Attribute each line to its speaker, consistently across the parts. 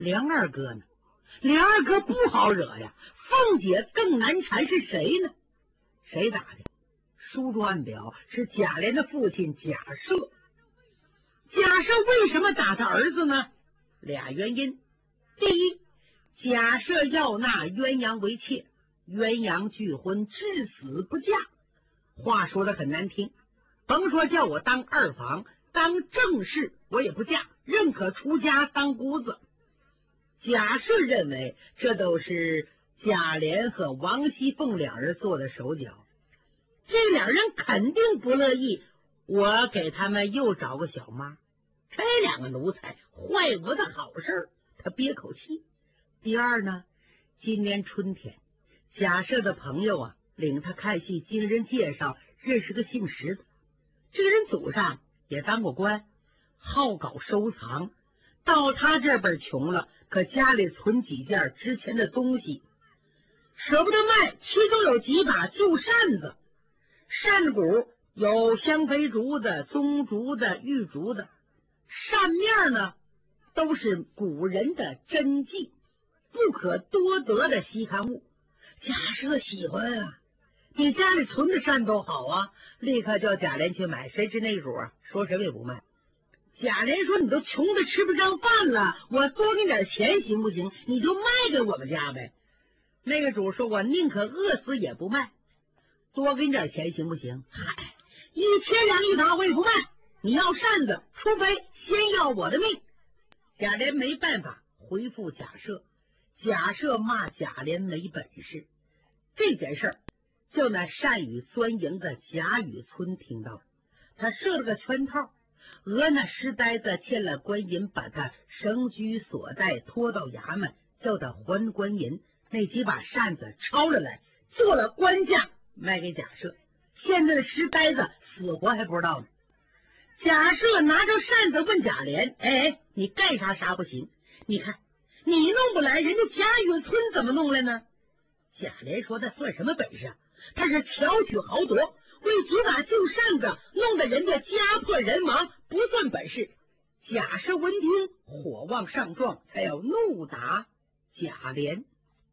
Speaker 1: 梁二哥呢？梁二哥不好惹呀，凤姐更难缠，是谁呢？谁打的？书中暗表是贾琏的父亲贾赦。贾赦为什么打他儿子呢？俩原因。第一，贾赦要纳鸳鸯为妾，鸳鸯拒婚，至死不嫁。话说的很难听，甭说叫我当二房，当正室我也不嫁，认可出家当姑子。贾赦认为这都是贾琏和王熙凤两人做的手脚，这两人肯定不乐意我给他们又找个小妈，这两个奴才坏我的好事，他憋口气。第二呢，今年春天贾赦的朋友领他看戏，经人介绍认识个姓石的，这个人祖上也当过官，好搞收藏，到他这边穷了，可家里存几件值钱的东西舍不得卖，其中有几把旧扇子，扇骨有香妃竹的、棕竹的、玉竹的，扇面呢都是古人的真迹，不可多得的稀罕物。贾赦喜欢啊，比家里存的扇都好啊，立刻叫贾琏去买。谁知那主说什么也不卖。贾琏说：“你都穷的吃不上饭了，我多给你点钱行不行？你就卖给我们家呗。”那个主说：“我宁可饿死也不卖，多给你点钱行不行？”嗨，1000两一打我也不卖。你要扇子，除非先要我的命。贾琏没办法回复贾赦，贾赦骂贾琏没本事。这件事就那善于钻营的贾雨村听到了，他设了个圈套，讹那石呆子欠了官银，把他绳拘索带，拖到衙门，叫他还官银。那几把扇子抄了来，做了官价卖给贾赦。现在的石呆子死活还不知道呢。贾赦拿着扇子问贾琏：“哎，你干啥啥不行？你看你弄不来，人家贾雨村怎么弄来呢？”贾琏说：“他算什么本事啊？他是巧取豪夺，为几把旧扇子弄得人家家破人亡，不算本事。”贾赦闻听，火往上撞，才要怒打贾琏。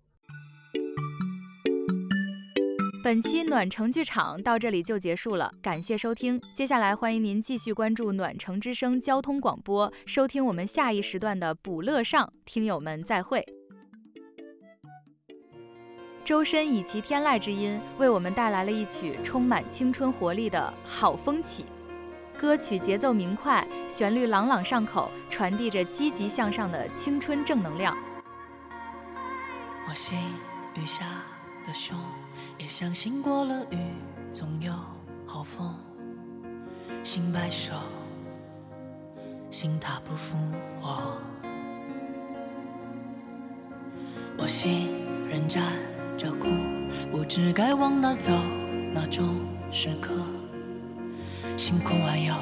Speaker 2: 本期暖城剧场到这里就结束了，感谢收听。接下来欢迎您继续关注暖城之声交通广播，收听我们下一时段的补乐上，听友们再会。周深以其天籁之音为我们带来了一曲充满青春活力的好风起。歌曲节奏明快，旋律朗朗上口，传递着积极向上的青春正能量。
Speaker 3: 我信雨下的凶，也相信过了雨总有好风。心白首，心他不负我。我信人站着哭，不知该往哪走，那种时刻辛苦还有